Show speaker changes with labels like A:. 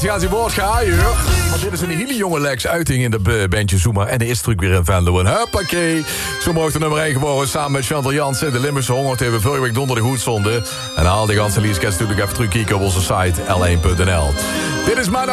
A: gaat hij woord gaan, joh. Maar dit is een hele jonge Lex uiting in de bandje Zuma. En de is terug weer in Venlo. En huppakee. Zo mocht de nummer 1 geworden samen met Chantal Jansen. De Limburgse Honger hebben vorige week donderdag goed stonden. En haal de ganse liedjes natuurlijk even terugkijken op onze site l1.nl. Dit is mijn